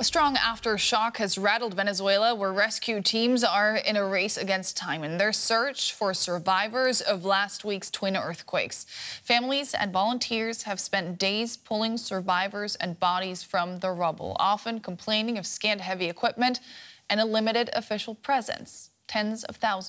A strong aftershock has rattled Venezuela, where rescue teams are in a race against time in their search for survivors of last week's twin earthquakes. Families and volunteers have spent days pulling survivors and bodies from the rubble, often complaining of scant heavy equipment and a limited official presence. Tens of thousands